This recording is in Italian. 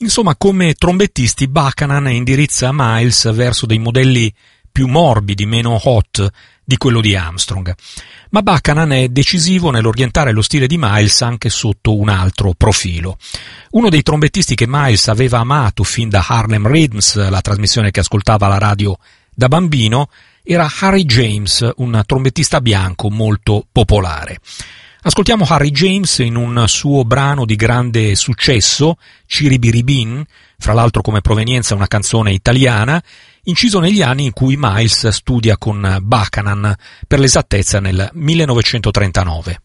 Insomma, come trombettisti, Buchanan indirizza Miles verso dei modelli più morbidi, meno hot di quello di Armstrong. Ma Buchanan è decisivo nell'orientare lo stile di Miles anche sotto un altro profilo. Uno dei trombettisti che Miles aveva amato fin da Harlem Rhythms, la trasmissione che ascoltava alla radio da bambino, era Harry James, un trombettista bianco molto popolare. Ascoltiamo Harry James in un suo brano di grande successo, Ciribiribin, fra l'altro come provenienza una canzone italiana, inciso negli anni in cui Miles studia con Buchanan, per l'esattezza nel 1939.